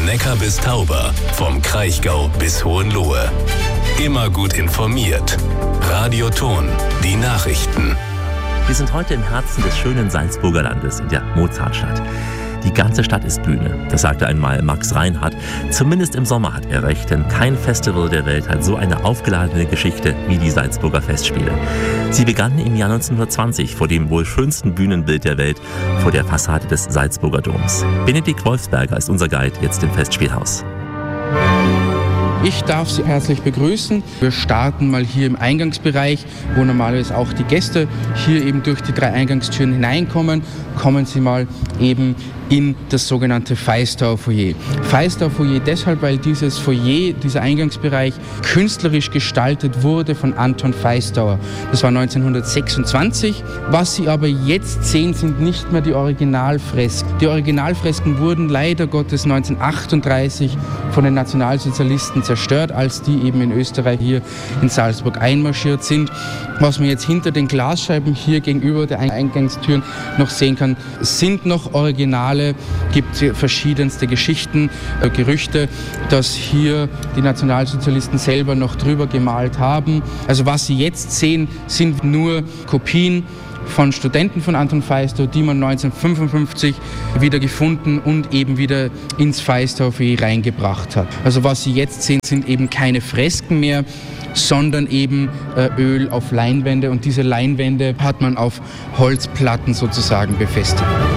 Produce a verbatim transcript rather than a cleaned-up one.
Neckar bis Tauber, vom Kraichgau bis Hohenlohe. Immer gut informiert. Radio Thon, die Nachrichten. Wir sind heute im Herzen des schönen Salzburger Landes, in der Mozartstadt. Die ganze Stadt ist Bühne, das sagte einmal Max Reinhardt. Zumindest im Sommer hat er recht, denn kein Festival der Welt hat so eine aufgeladene Geschichte wie die Salzburger Festspiele. Sie begannen im Jahr neunzehnhundertzwanzig vor dem wohl schönsten Bühnenbild der Welt, vor der Fassade des Salzburger Doms. Benedikt Wolfsberger ist unser Guide jetzt im Festspielhaus. Ich darf Sie herzlich begrüßen. Wir starten mal hier im Eingangsbereich, wo normalerweise auch die Gäste hier eben durch die drei Eingangstüren hineinkommen. Kommen Sie mal eben in das sogenannte Feistauer Foyer. Feistauer Foyer deshalb, weil dieses Foyer, dieser Eingangsbereich, künstlerisch gestaltet wurde von Anton Feistauer. Das war neunzehnhundertsechsundzwanzig. Was Sie aber jetzt sehen, sind nicht mehr die Originalfresken. Die Originalfresken wurden leider Gottes neunzehnhundertachtunddreißig von den Nationalsozialisten zerstört, als die eben in Österreich hier in Salzburg einmarschiert sind. Was man jetzt hinter den Glasscheiben hier gegenüber der Eingangstüren noch sehen kann, sind noch Originale. Gibt verschiedenste Geschichten, äh, Gerüchte, dass hier die Nationalsozialisten selber noch drüber gemalt haben. Also was Sie jetzt sehen, sind nur Kopien von Studenten von Anton Feistauer, die man neunzehnhundertfünfundfünfzig wieder gefunden und eben wieder ins Feistauer Foyer reingebracht hat. Also was Sie jetzt sehen, sind eben keine Fresken mehr, sondern eben äh, Öl auf Leinwände, und diese Leinwände hat man auf Holzplatten sozusagen befestigt.